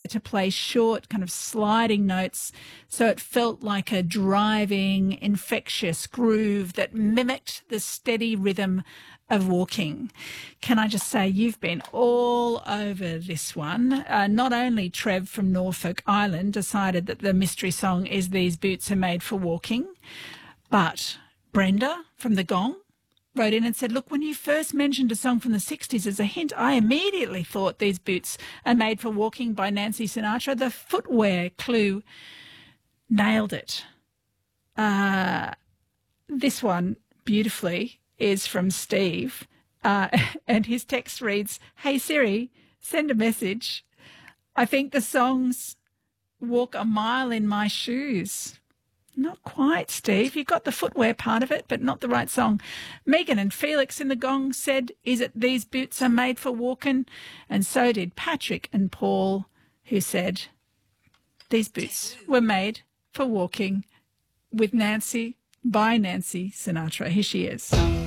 to play short, kind of sliding notes, so it felt like a driving, infectious groove that mimicked the steady rhythm of walking. Can I just say you've been all over this one. Not only Trev from Norfolk Island decided that the mystery song is These Boots Are Made for Walking, but Brenda from The Gong wrote in and said, look, when you first mentioned a song from the 60s as a hint, I immediately thought These Boots Are Made for Walking by Nancy Sinatra. The footwear clue nailed it. This one, beautifully, is from Steve, and his text reads, "Hey Siri, send a message. I think the songs Walk a Mile in My Shoes." Not quite, Steve. You got the footwear part of it, but not the right song. Megan and Felix in The Gong said, "Is it These Boots Are Made for Walking?" And so did Patrick and Paul, who said, "These boots were made for walking," with Nancy, by Nancy Sinatra. Here she is.